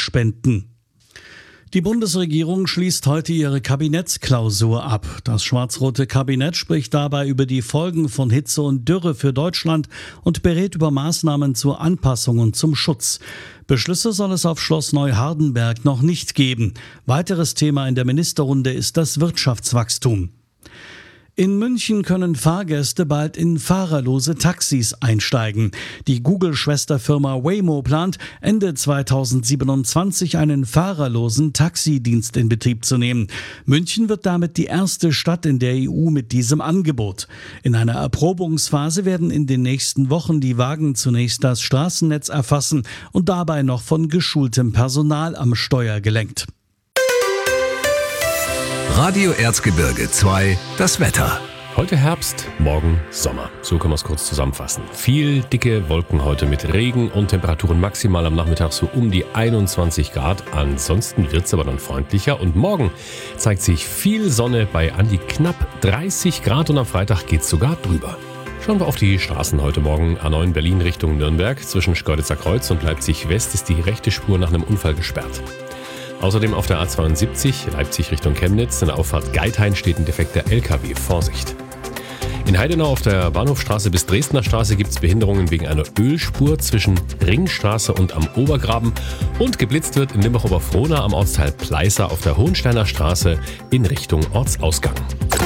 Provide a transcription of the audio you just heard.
spenden. Die Bundesregierung schließt heute ihre Kabinettsklausur ab. Das schwarz-rote Kabinett spricht dabei über die Folgen von Hitze und Dürre für Deutschland und berät über Maßnahmen zur Anpassung und zum Schutz. Beschlüsse soll es auf Schloss Neuhardenberg noch nicht geben. Weiteres Thema in der Ministerrunde ist das Wirtschaftswachstum. In München können Fahrgäste bald in fahrerlose Taxis einsteigen. Die Google-Schwesterfirma Waymo plant, Ende 2027 einen fahrerlosen Taxidienst in Betrieb zu nehmen. München wird damit die erste Stadt in der EU mit diesem Angebot. In einer Erprobungsphase werden in den nächsten Wochen die Wagen zunächst das Straßennetz erfassen und dabei noch von geschultem Personal am Steuer gelenkt. Radio Erzgebirge 2, das Wetter. Heute Herbst, morgen Sommer. So kann man es kurz zusammenfassen. Viel dicke Wolken heute mit Regen und Temperaturen maximal am Nachmittag so um die 21 Grad. Ansonsten wird es aber dann freundlicher. Und morgen zeigt sich viel Sonne bei an die knapp 30 Grad und am Freitag geht es sogar drüber. Schauen wir auf die Straßen heute Morgen. A9 Berlin Richtung Nürnberg. Zwischen Schkeuditzer Kreuz und Leipzig West ist die rechte Spur nach einem Unfall gesperrt. Außerdem auf der A72 Leipzig Richtung Chemnitz, in der Auffahrt Geithain steht ein defekter LKW. Vorsicht! In Heidenau auf der Bahnhofstraße bis Dresdner Straße gibt es Behinderungen wegen einer Ölspur zwischen Ringstraße und am Obergraben. Und geblitzt wird in Limbach-Oberfrohna am Ortsteil Pleißer auf der Hohensteiner Straße in Richtung Ortsausgang.